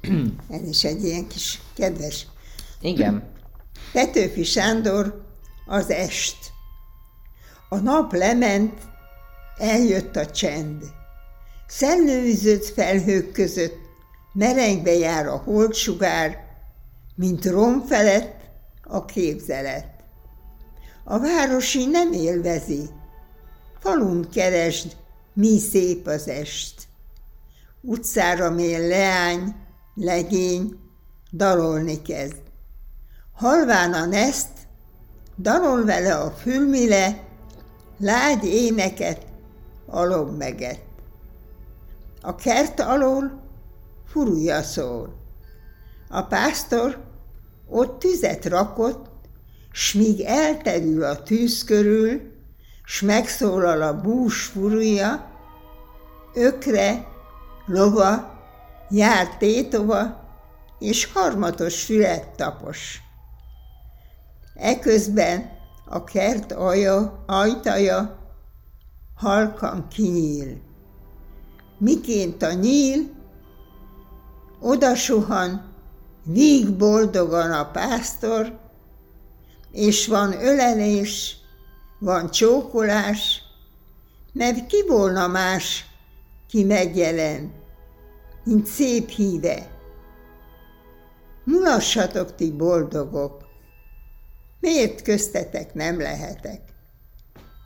Ez is egy ilyen kis kedves. Igen. Petőfi Sándor, az est. A nap lement, eljött a csend. Szellőzött felhők között merengve jár a holdsugár, mint rom felett a képzelet. A városi nem élvezi, falun keresd, mi szép az est. Utcára mél leány, legény, dalolni kezd. Halván a neszt, dalol vele a fülmile, lágy éneket, alommeget. A kert alól furulja szól. A pásztor ott tüzet rakott, s míg elterül a tűz körül, s megszólal a bús furulja, ökre, lova, jár tétova, és harmatos fület tapos. Eközben a kert ajtaja halkan kinyíl. Miként a nyíl, oda suhan, víg boldogan a pásztor, és van ölelés, van csókolás, mert ki volna más, ki megjelen, mint szép híve. Mulassatok ti boldogok, miért köztetek nem lehetek?